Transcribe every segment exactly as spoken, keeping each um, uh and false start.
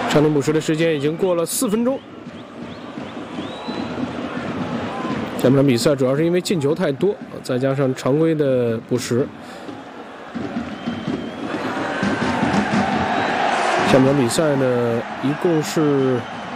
场内补时的时间已经过了四分钟。下半场比赛主要是因为进球太多，再加上常规的补时。下半场比赛呢，一共是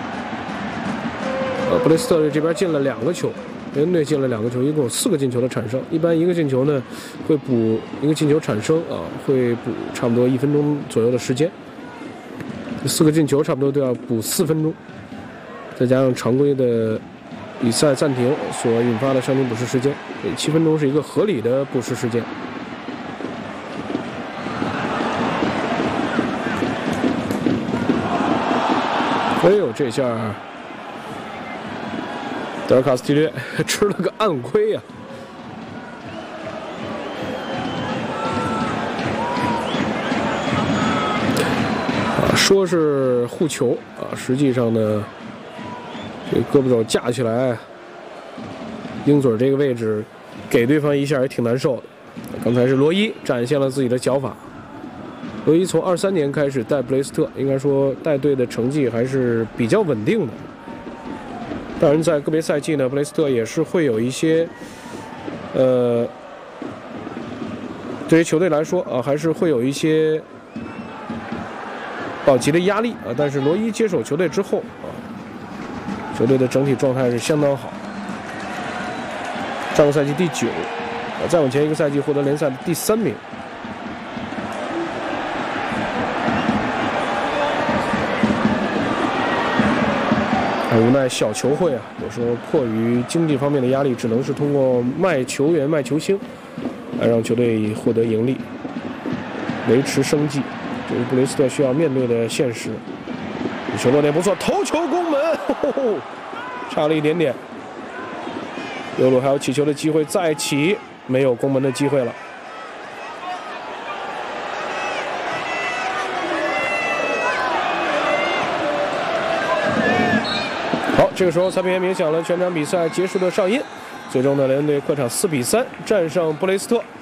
呃布雷斯特队这边进了两个球，联队进了两个球，一共有四个进球的产生。一般一个进球呢会补一个进球产生啊，会补差不多一分钟左右的时间。四个进球差不多都要补四分钟，再加上常规的比赛暂停所引发的伤停补时时间，七分钟是一个合理的补时时间。哎呦，这下德尔卡斯蒂略吃了个暗亏呀、啊！说是护球啊，实际上呢，这胳膊肘架起来，鹰嘴这个位置给对方一下也挺难受的。刚才是罗伊展现了自己的脚法。罗伊从二三年开始带布雷斯特，应该说带队的成绩还是比较稳定的。当然，在个别赛季呢，布雷斯特也是会有一些，呃，对于球队来说啊，还是会有一些保级的压力啊。但是罗伊接手球队之后啊，球队的整体状态是相当好。上个赛季第九，啊，再往前一个赛季获得联赛的第三名。无奈小球会啊，有时候迫于经济方面的压力，只能是通过卖球员、卖球星，来让球队获得盈利，维持生计。这是布雷斯特需要面对的现实。球落点不错，头球攻门，呵呵差了一点点。右路还有起球的机会，再起没有攻门的机会了。好，这个时候裁判员鸣响了全场比赛结束的哨音，最终呢，联队客场四比三战胜布雷斯特。